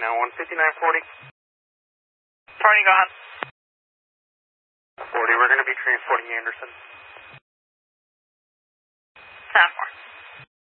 now 15940. 40, go ahead. 40, we're going to be transporting Anderson. 10-4.